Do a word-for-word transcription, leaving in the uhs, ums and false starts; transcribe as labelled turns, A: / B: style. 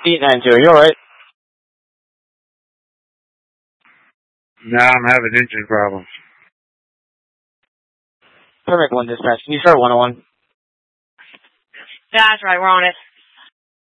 A: eight nine two, are you alright?
B: No, I'm having engine problems.
A: Perfect one dispatch. Can you start one oh one?
C: Yeah, that's right. We're on it.